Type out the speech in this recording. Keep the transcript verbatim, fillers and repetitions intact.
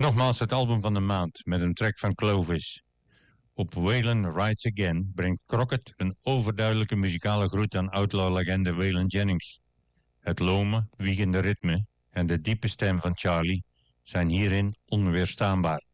Nogmaals het album van de maand met een track van Clovis. Op Waylon Rides Again brengt Crockett een overduidelijke muzikale groet aan outlaw-legende Waylon Jennings. Het lome, wiegende ritme en de diepe stem van Charlie zijn hierin onweerstaanbaar.